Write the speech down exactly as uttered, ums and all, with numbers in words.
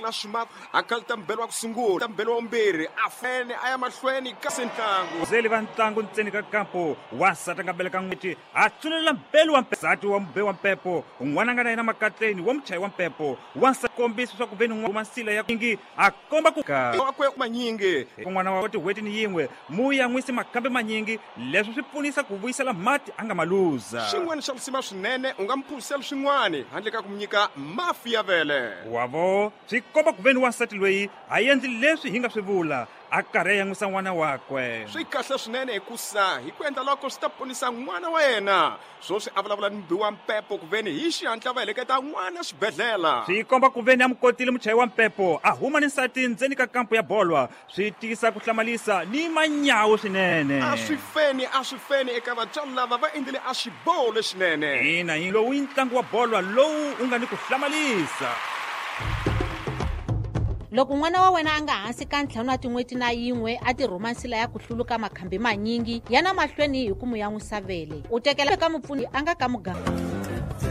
na ximako akalita mbelo wa ku sungula mbelo wa mbirhi a fene a ya mahlweni ka sentlangu zeli va ntlangu ntseni ka kampo wansati a nga beleka n'weti a tsulela mbelo wa mpesati wa mbe wa mpepo un'wana a nga na yena makatleni wa muchayi wa mpepo wansati kombisa swa ku veni n'wana masila ya nyingi a komba ku wakwe manyingi kun'wana wa tihweti ni yin'we muya n'wisi makhambe manyingi leswi swi pfunisa ku vuyisela mati a nga maluza xin'wana xa lusima swinene u nga mi phurisela swin'wana handle ka ku mi nyika mafi ya vele wavo swi komba ku veni wansati loyi a endli leswi hi nga swi vula a karhi a yan'wisa n'wana wakwe swi kahle swinene hikusa hi ku endla loko swi ta ponisa n'wana wa yena swoswi a vulavula ni mbi wa mpepo ku veni hi xihatla va heleketa n'wana xibedhlela swi komba ku veni a mi kotile muchayi wa mpepo a huma ni nsati ndzeni ka kampo ya bolwa swi tisa ku hlamalisa ni manyawu swinene a swi feni a swi feni eka vatswari lava va endlile a xiboho lexinene ina yi lowu i ntlangu wa bolwa lowu u nga ni ku hlamalisa loko n'wana wa wena a nga hansi ka ntlhanu wa tin'weti na yin'we a tirhumansila ya ku hluluka makhambi manyingi yana mahlweni hi ku mu yan'wisa vele u tekela eka mupfuni a nga ka muganga